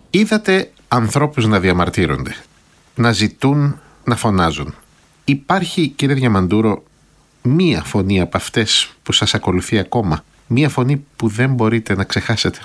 Είδατε ανθρώπους να διαμαρτύρονται, να ζητούν, να φωνάζουν. Υπάρχει, κύριε Διαμαντούρο, μία φωνή από αυτές που σας ακολουθεί ακόμα? Μία φωνή που δεν μπορείτε να ξεχάσετε?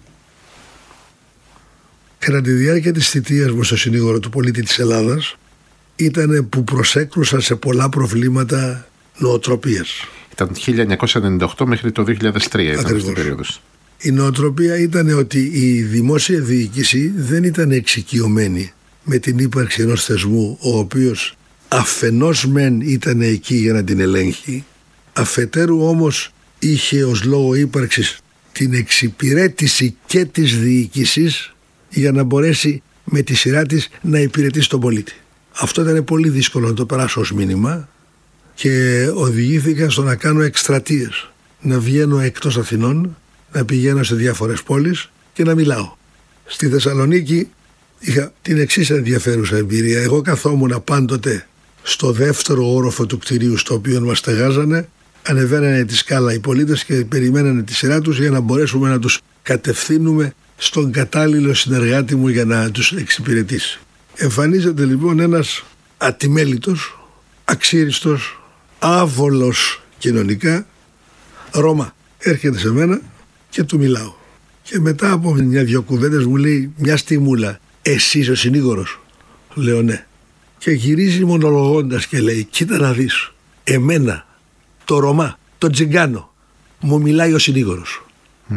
Κατά τη διάρκεια της θητείας μου στο συνήγορο του πολίτη της Ελλάδας ήταν που προσέκρουσα σε πολλά προβλήματα νοοτροπίας. Ήταν 1998 μέχρι το 2003 ήταν αυτή η περίοδος. Η νοοτροπία ήταν ότι η δημόσια διοίκηση δεν ήταν εξοικειωμένη με την ύπαρξη ενός θεσμού ο οποίος αφενός μεν ήταν εκεί για να την ελέγχει, αφετέρου όμως είχε ως λόγο ύπαρξης την εξυπηρέτηση και της διοίκησης για να μπορέσει με τη σειρά της να υπηρετήσει τον πολίτη. Αυτό ήταν πολύ δύσκολο να το περάσω ως μήνυμα και οδηγήθηκα στο να κάνω εκστρατείες, να βγαίνω εκτός Αθηνών, να πηγαίνω σε διάφορες πόλεις και να μιλάω. Στη Θεσσαλονίκη είχα την εξής ενδιαφέρουσα εμπειρία. Εγώ καθόμουν πάντοτε στο δεύτερο όροφο του κτηρίου στο οποίο μας στεγάζανε, ανεβαίνανε τη σκάλα οι πολίτες και περιμένανε τη σειρά τους για να μπορέσουμε να τους κατευθύνουμε στον κατάλληλο συνεργάτη μου για να τους εξυπηρετήσει. Εμφανίζεται λοιπόν ένας ατιμέλητος, αξίριστος, άβολος κοινωνικά Ρώμα. Έρχεται σε μένα και του μιλάω. Και μετά από μια-δυο κουβέντες μου λέει, μια στιγμούλα, εσύ είσαι ο συνήγορος? Λέω ναι. Και γυρίζει μονολογώντας και λέει, κοίτα να δεις, εμένα, το Ρωμά, το Τζιγκάνο, μου μιλάει ο συνήγορος.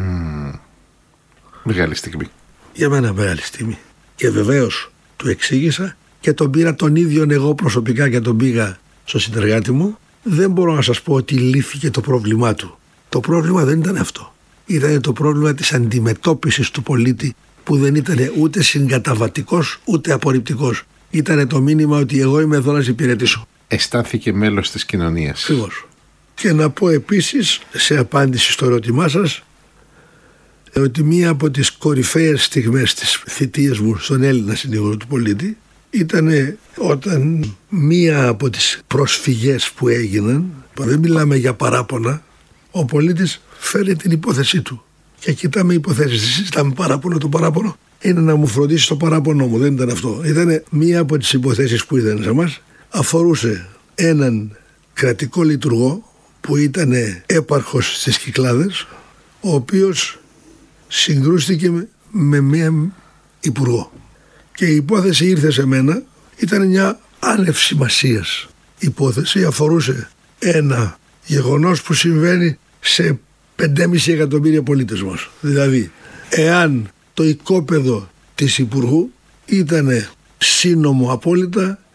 Μεγάλη στιγμή. Για μένα μεγάλη στιγμή. Και βεβαίως του εξήγησα και τον πήρα τον ίδιο εγώ προσωπικά και τον πήγα στο συνεργάτη μου. Δεν μπορώ να σας πω ότι λύθηκε το πρόβλημά του. Το πρόβλημα δεν ήταν αυτό. Ήταν το πρόβλημα της αντιμετώπισης του πολίτη που δεν ήταν ούτε συγκαταβατικός ούτε απορριπτικός. Ήταν το μήνυμα ότι εγώ είμαι εδώ να σε υπηρετήσω. Αισθάνθηκε μέλος της κοινωνίας. Ακριβώς. Και να πω επίσης, σε απάντηση στο ερώτημά σας, ότι μία από τις κορυφαίες στιγμές της θητείας μου στον Έλληνα συνήγορο του πολίτη ήταν όταν μία από τις προσφυγές που έγιναν, δεν μιλάμε για παράπονα, ο πολίτης φέρει την υπόθεσή του και κοιτάμε υποθέσεις, συζητάμε παράπονο. Το παράπονο είναι να μου φροντίσει το παράπονο μου, δεν ήταν αυτό. Ήταν μία από τις υποθέσεις που ήταν σε μας, αφορούσε έναν κρατικό λειτουργό που ήταν έπαρχος στις Κυκλάδες, ο οποίος συγκρούστηκε με μία υπουργό. Και η υπόθεση ήρθε σε μένα, ήταν μια άνευ σημασίας υπόθεση, αφορούσε ένα γεγονός που συμβαίνει σε 5,5 εκατομμύρια πολίτες μας. Δηλαδή, εάν το οικόπεδο της υπουργού ήταν σύνομο απόλυτα